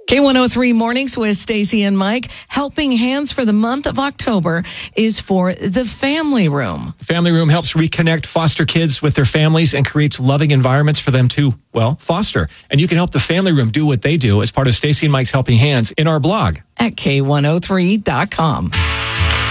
K103 Mornings with Stacy and Mike. Helping Hands for the month of October is for the Family Room. The Family Room helps reconnect foster kids with their families and creates loving environments for them to, foster. And you can help the Family Room do what they do as part of Stacy and Mike's Helping Hands in our blog at K103.com.